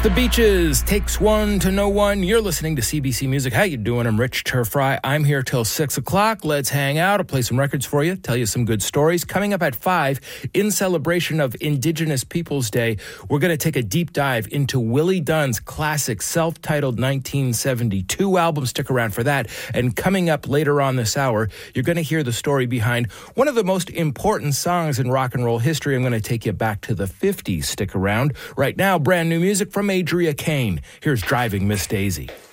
The Beaches, Takes One to Know One. You're listening to CBC Music. How you doing? I'm Rich Turfry. I'm here till 6 o'clock. Let's hang out. I'll play some records for you, tell you some good stories. Coming up at 5, in celebration of Indigenous Peoples Day, we're going to take a deep dive into Willie Dunn's classic self-titled 1972 album. Stick around for that. And coming up later on this hour, you're going to hear the story behind one of the most important songs in rock and roll history. I'm going to take you back to the 50s. Stick around. Right now, brand new music from Adria Kane. Here's Driving Miss Daisy.